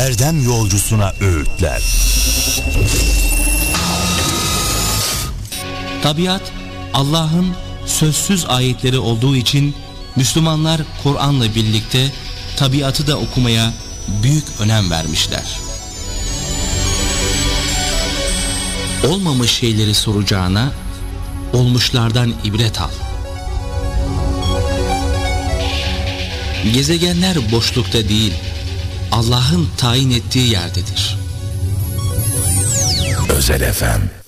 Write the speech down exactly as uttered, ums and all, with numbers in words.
erdem yolcusuna öğütler. Tabiat, Allah'ın sözsüz ayetleri olduğu için Müslümanlar Kur'an'la birlikte tabiatı da okumaya büyük önem vermişler. Olmamış şeyleri soracağına olmuşlardan ibret al. Gezegenler boşlukta değil, Allah'ın tayin ettiği yerdedir. Özel F M